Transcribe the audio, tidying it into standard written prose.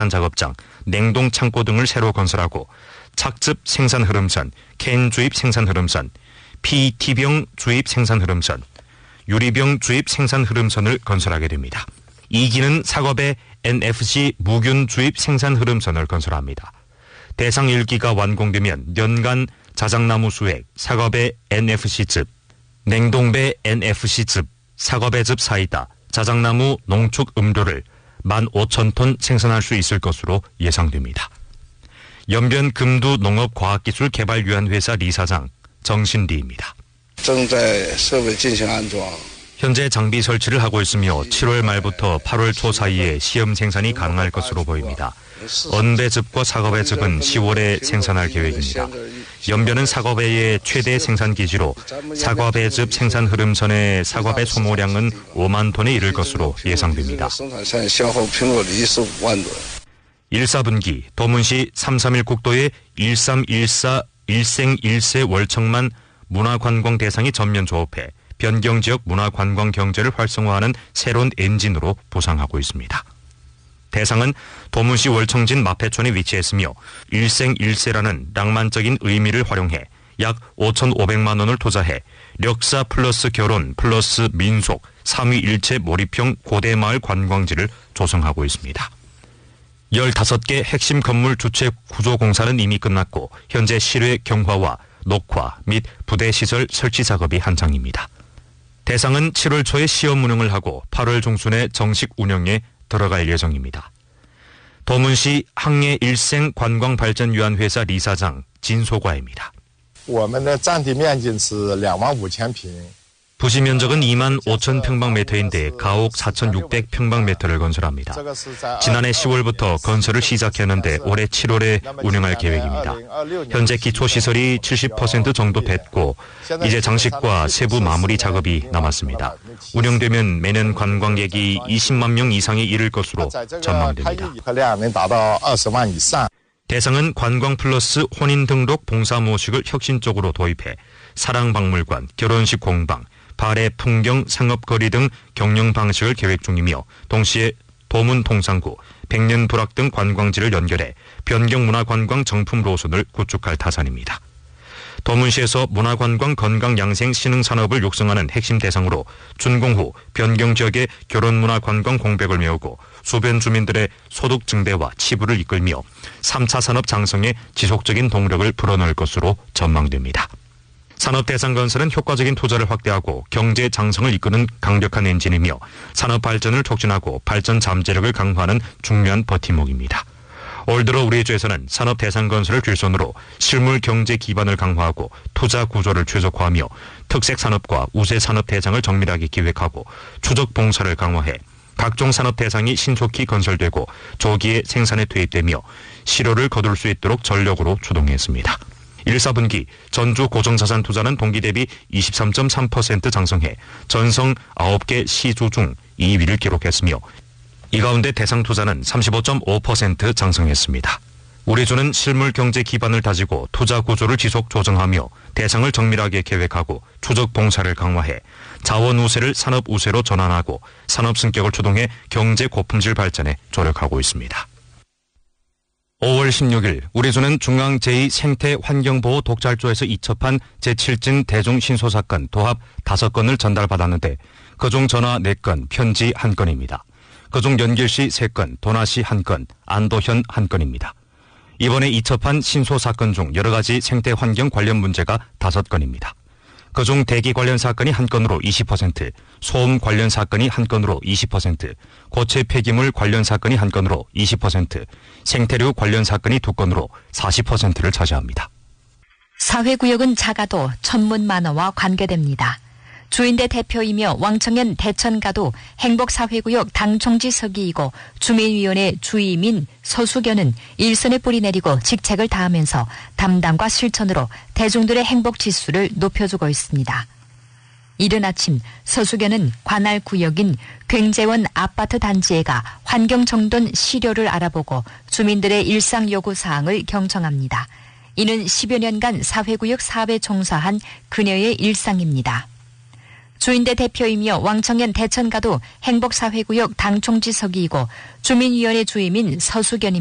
작업장, 냉동 창고 등을 새로 건설하고 착즙 생산 흐름선, 캔 주입 생산 흐름선, PET병 주입 생산 흐름선, 유리병 주입 생산 흐름선을 건설하게 됩니다. 2기는 사업의 NFC 무균 주입 생산 흐름선을 건설합니다. 대상 1기가 완공되면 연간 자작나무 수액, 사업의 NFC즙, 냉동배 NFC즙, 사업의 즙 사이다, 자작나무 농축 음료를 15,000톤 생산할 수 있을 것으로 예상됩니다. 연변 금두 농업과학기술개발위원 회사 리사장 정신리입니다. 현재 장비 설치를 하고 있으며 7월 말부터 8월 초 사이에 시험 생산이 가능할 것으로 보입니다. 언배즙과 사과배즙은 10월에 생산할 계획입니다. 연변은 사과배의 최대 생산 기지로 사과배즙 생산 흐름선의 사과배 소모량은 5만 톤에 이를 것으로 예상됩니다. 1사분기 도문시 331 국도의 1314 일생일세 월청만 문화관광 대상이 전면 조업해 변경지역 문화관광 경제를 활성화하는 새로운 엔진으로 부상하고 있습니다. 대상은 도문시 월청진 마패촌에 위치했으며 일생일세라는 낭만적인 의미를 활용해 약 5,500만 원을 투자해 력사 플러스 결혼 플러스 민속 3위일체 몰입형 고대마을 관광지를 조성하고 있습니다. 15개 핵심 건물 주체 구조 공사는 이미 끝났고 현재 실외 경화와 녹화 및 부대시설 설치 작업이 한창입니다. 대상은 7월 초에 시험 운영을 하고 8월 중순에 정식 운영에 들어갈 예정입니다. 도문시 항해일생관광발전위원회사 리사장 진소과입니다. 부지 면적은 2만 5천 평방미터인데 가옥 4,600평방미터를 건설합니다. 지난해 10월부터 건설을 시작했는데 올해 7월에 운영할 계획입니다. 현재 기초시설이 70% 정도 됐고 이제 장식과 세부 마무리 작업이 남았습니다. 운영되면 매년 관광객이 20만 명 이상에 이를 것으로 전망됩니다. 대상은 관광 플러스 혼인 등록 봉사 모식을 혁신적으로 도입해 사랑박물관, 결혼식 공방, 발해 풍경, 상업거리 등 경영 방식을 계획 중이며 동시에 도문 동상구, 백년 불악 등 관광지를 연결해 변경문화관광 정품 노선을 구축할 타산입니다. 도문시에서 문화관광 건강양생 신흥산업을 육성하는 핵심 대상으로 준공 후 변경 지역의 결혼문화관광 공백을 메우고 주변 주민들의 소득 증대와 치부를 이끌며 3차 산업 장성에 지속적인 동력을 불어넣을 것으로 전망됩니다. 산업 대상 건설은 효과적인 투자를 확대하고 경제 장성을 이끄는 강력한 엔진이며 산업 발전을 촉진하고 발전 잠재력을 강화하는 중요한 버팀목입니다. 올 들어 우리 주에서는 산업 대상 건설을 뒷선으로 실물 경제 기반을 강화하고 투자 구조를 최적화하며 특색 산업과 우세 산업 대상을 정밀하게 기획하고 추적 봉사를 강화해 각종 산업 대상이 신속히 건설되고 조기에 생산에 투입되며 실효를 거둘 수 있도록 전력으로 추동했습니다. 1사분기 전주 고정자산 투자는 동기 대비 23.3% 장성해 전성 9개 시주 중 2위를 기록했으며 이 가운데 대상 투자는 35.5% 장성했습니다. 우리 주는 실물 경제 기반을 다지고 투자 구조를 지속 조정하며 대상을 정밀하게 계획하고 추적 봉사를 강화해 자원 우세를 산업 우세로 전환하고 산업 승격을 추동해 경제 고품질 발전에 조력하고 있습니다. 5월 16일 우리주는 중앙 제2생태환경보호 독잘조에서 이첩한 제7진 대중신소사건 도합 5건을 전달받았는데 그중 전화 4건, 편지 1건입니다. 그중 연길시 3건, 도나시 1건, 안도현 1건입니다. 이번에 이첩한 신소사건 중 여러 가지 생태환경 관련 문제가 5건입니다. 그중 대기 관련 사건이 1건으로 20%, 소음 관련 사건이 1건으로 20%, 고체 폐기물 관련 사건이 1건으로 20%, 생태류 관련 사건이 2건으로 40%를 차지합니다. 사회구역은 작아도 천문 만화와 관계됩니다. 주인대 대표이며 왕청년 대천가도 행복사회구역 당총지서기이고 주민위원회 주임인 서수견은 일선에 뿌리 내리고 직책을 다하면서 담당과 실천으로 대중들의 행복지수를 높여주고 있습니다. 이른 아침 서수견은 관할 구역인 굉재원 아파트 단지에 가 환경정돈 시료를 알아보고 주민들의 일상 요구사항을 경청합니다. 이는 10여 년간 사회구역 사업에 종사한 그녀의 일상입니다. 주인대 대표이며 왕청년 대천가도 행복사회구역 당총지서기이고 주민위원회 주임인 서수견입니다.